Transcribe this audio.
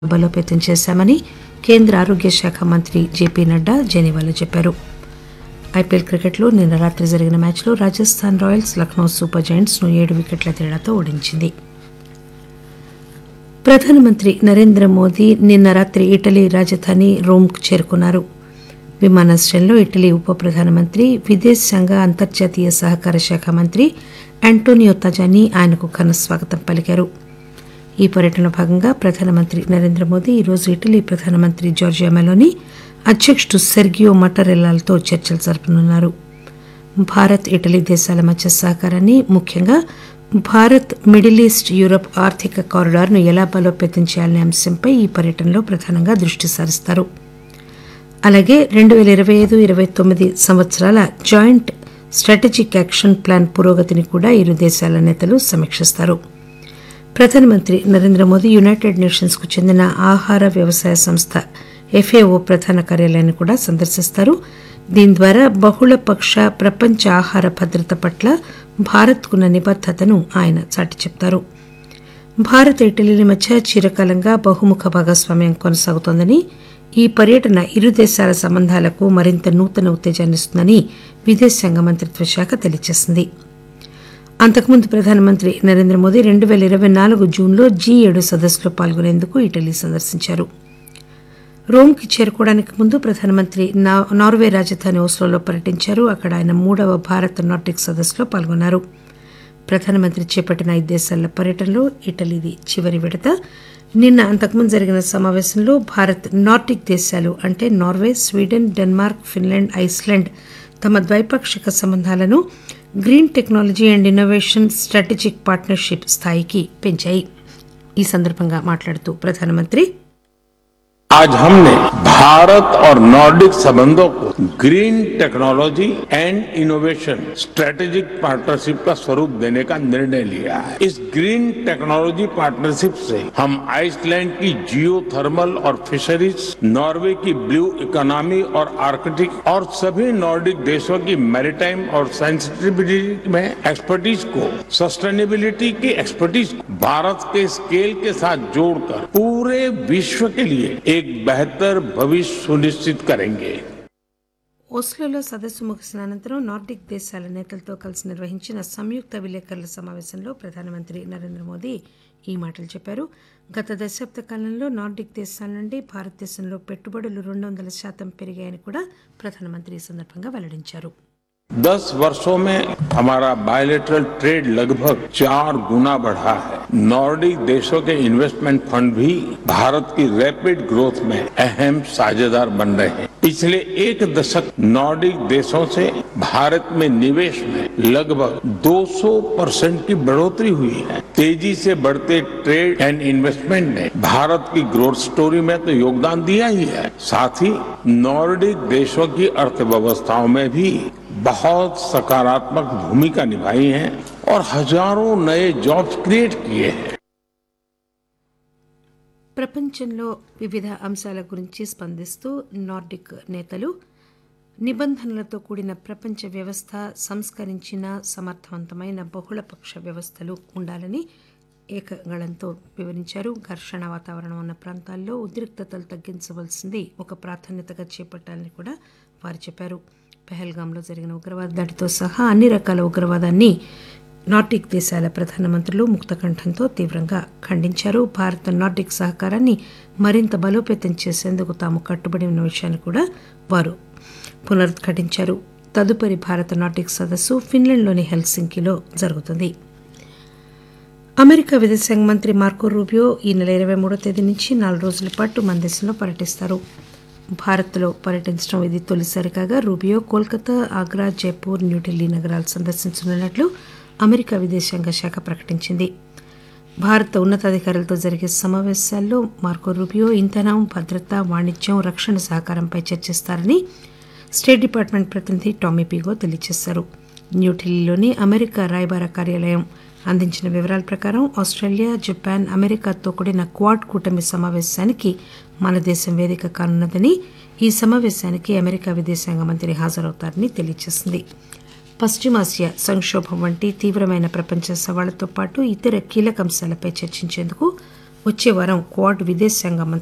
బలోపేతం చేశామని కేంద్ర ఆరోగ్య శాఖ మంత్రి జేపీ నడ్డా జెనీవాలో చెప్పారు. ఐపీఎల్ క్రికెట్లో నిన్న రాత్రి జరిగిన మ్యాచ్లో Rajasthan Royals Lucknow super giants ను 7 వికెట్ల తేడాతో ఓడించింది. ప్రధానమంత్రి నరేంద్ర మోదీ నిన్న రాత్రి ఇటలీ రాజధాని రోమ్కు చేరుకున్నారు. విమానాశ్రయంలో ఇటలీ ఉప ప్రధానమంత్రి విదేశాంగ అంతర్జాతీయ సహకార శాఖ మంత్రి ఆంటోనియో తజానీ ఆయనకు ఘన స్వాగతం పలికారు. ఈ పర్యటనలో భాగంగా ప్రధానమంత్రి నరేంద్ర మోదీ ఈరోజు ఇటలీ ప్రధానమంత్రి జార్జియా మెలోనీ, అధ్యకుడు సెర్గియో మటరెల్లాలతో చర్చలు జరపనున్నారు. భారత్ ఇటలీ దేశాల మధ్య సహకారాన్ని, ముఖ్యంగా భారత్ మిడిల్ ఈస్ట్ యూరప్ ఆర్థిక కారిడార్ను ఎలా బలోపేతం చేయాలనే అంశంపై ఈ పర్యటనలో ప్రధానంగా దృష్టి సారిస్తారు. అలాగే 2025-29 సంవత్సరాల జాయింట్ స్ట్రాటజిక్ యాక్షన్ ప్లాన్ పురోగతిని కూడా ఇరు దేశాల నేతలు సమీక్షిస్తారు. ప్రధానమంత్రి నరేంద్ర మోదీ యునైటెడ్ నేషన్స్ కు చెందిన ఆహార వ్యవసాయ సంస్థ FAO ప్రధాన కార్యాలయాన్ని కూడా సందర్శిస్తారు. దీని ద్వారా బహుళపక్ష ప్రపంచ ఆహార భద్రత పట్ల భారత్కున్న నిబద్దతను ఆయన చాటి చెప్తారు. భారత్ ఇటలీల మధ్య చిరకాలంగా బహుముఖ భాగస్వామ్యం కొనసాగుతోందని, ఈ పర్యటన ఇరు దేశాల సంబంధాలకు మరింత నూతన ఉత్తేజాన్నిస్తుందని విదేశాంగ మంత్రిత్వ శాఖ తెలియజేసింది. అంతకుముందు ప్రధానమంత్రి నరేంద్ర మోదీ 2024 జూన్లో G7 సదస్సులో పాల్గొనేందుకు ఇటలీ సందర్శించారు. రోమ్కి చేరుకోవడానికి ముందు ప్రధానమంత్రి నార్వే రాజధాని ఓస్లోలో పర్యటించారు. అక్కడ ఆయన 3వ భారత్ నార్డిక్ సదస్సులో పాల్గొన్నారు. ప్రధానమంత్రి చేపట్టిన 5 దేశాల పర్యటనలో ఇటలీది చివరి విడత. నిన్న అంతకుముందు జరిగిన సమావేశంలో భారత్ నార్డిక్ దేశాలు అంటే Norway, Sweden, Denmark, Finland, Iceland తమ ద్వైపాక్షిక సంబంధాలను green technology and innovation strategic partnership స్థాయికి పెంచాయి. ఈ సందర్భంగా మాట్లాడుతూ ప్రధానమంత్రి आज हमने भारत और नॉर्डिक संबंधों को green technology and innovation strategic partnership का स्वरूप देने का निर्णय लिया है. इस ग्रीन टेक्नोलॉजी पार्टनरशिप से हम आइसलैंड की जियोथर्मल और फिशरीज, नॉर्वे की ब्लू इकोनॉमी और आर्कटिक और सभी नॉर्डिक देशों की मैरीटाइम और सेंसिटिविटी में एक्सपर्टीज को, सस्टेनेबिलिटी की एक्सपर्टीज को भारत के स्केल के साथ जोड़कर पूरे विश्व के लिए एक बेहतर भविष्य सुनिश्चित करेंगे. ఓస్లోలో సదస్సు ముగిసిన అనంతరం నార్డిక్ దేశాల నేతలతో కలిసి నిర్వహించిన సంయుక్త విలేకరుల సమావేశంలో ప్రధానమంత్రి నరేంద్ర మోదీ ఈ మాటలు చెప్పారు. గత దశాబ్ద కాలంలో నార్డిక్ దేశాల నుండి భారతదేశంలో పెట్టుబడులు 200% పెరిగాయని కూడా ప్రధానమంత్రి ఈ సందర్భంగా వెల్లడించారు. 10 वर्षों में हमारा बायलैटरल ट्रेड लगभग 4 गुना बढ़ा है. नॉर्डिक देशों के इन्वेस्टमेंट फंड भी भारत की रैपिड ग्रोथ में अहम साझेदार बन रहे हैं. पिछले एक दशक नॉर्डिक देशों से भारत में निवेश में लगभग 200% की बढ़ोतरी हुई है. तेजी से बढ़ते ट्रेड एंड इन्वेस्टमेंट ने भारत की ग्रोथ स्टोरी में तो योगदान दिया ही है, साथ ही नॉर्डिक देशों की अर्थव्यवस्थाओं में भी बहुत सकारात्मक भूमिका निभाई है और हजारों नए जॉब्स क्रिएट किए हैं. ప్రపంచంలో వివిధ అంశాల గురించి స్పందిస్తూ నార్డిక్ నేతలు నిబంధనలతో కూడిన ప్రపంచ వ్యవస్థ, సంస్కరించిన సమర్థవంతమైన బహుళపక్ష వ్యవస్థలు ఉండాలని ఏకగళంతో వివరించారు. ఘర్షణ వాతావరణం ఉన్న ప్రాంతాల్లో ఉద్రిక్తతలు తగ్గించవలసింది ఒక ప్రాధాన్యతగా చేపట్టాలని కూడా వారు చెప్పారు. పెహల్గాంలో జరిగిన ఉగ్రవాద దాడితో సహా అన్ని రకాల ఉగ్రవాదాన్ని నార్డిక్ దేశాల ప్రధానమంత్రులు ముక్తకంఠంతో తీవ్రంగా ఖండించారు. భారత్ నార్డిక్ సహకారాన్ని మరింత బలోపేతం చేసేందుకు తాము కట్టుబడి ఉన్న విషయాన్ని కూడా వారు పునరుద్ఘాటించారు. తదుపరి భారత నార్డిక్ సదస్సు ఫిన్లాండ్లోని హెల్సింకిలో జరుగుతుంది. అమెరికా విదేశాంగ మంత్రి మార్కో రూబియో ఈ నెల 23వ తేదీ నుంచి 4 రోజుల పాటు మన దేశంలో పర్యటిస్తారు. భారత్లో పర్యటించడం ఇది తొలిసారి కాగా రూబియో కోల్కతా, ఆగ్రా, జైపూర్, న్యూఢిల్లీ నగరాలు సందర్శించనున్నట్లు అమెరికా విదేశాంగ శాఖ ప్రకటించింది. భారత ఉన్నతాధికారులతో జరిగే సమావేశాల్లో మార్కో రూబియో ఇంధనం, భద్రత, వాణిజ్యం, రక్షణ సహకారంపై చర్చిస్తారని స్టేట్ డిపార్ట్మెంట్ ప్రతినిధి టామీ పీగో తెలియజేశారు. న్యూఢిల్లీలోని అమెరికా రాయబార కార్యాలయం అందించిన వివరాల ప్రకారం ఆస్ట్రేలియా, జపాన్, అమెరికాతో కూడిన క్వాడ్ కూటమి సమావేశానికి మన దేశం వేదిక కానున్నదని, ఈ సమావేశానికి అమెరికా విదేశాంగ మంత్రి హాజరవుతారని తెలియజేసింది. పశ్చిమాసియా సంక్షోభం వంటి తీవ్రమైన ప్రపంచ సవాళ్లతో పాటు ఇతర కీలక అంశాలపై చర్చించేందుకు వచ్చే వారం క్వాడ్ విదేశాంగ